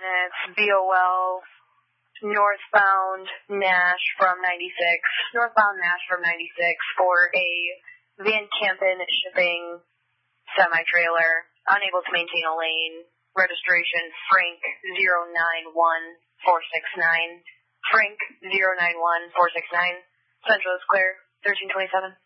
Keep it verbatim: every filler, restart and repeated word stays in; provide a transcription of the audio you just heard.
minutes, B O L, northbound Nash from ninety-six, northbound Nash from ninety-six for a Van Kampen shipping semi-trailer, unable to maintain a lane, registration Frank zero nine one four six nine, Frank zero nine one four six nine, Central is clear, thirteen twenty-seven.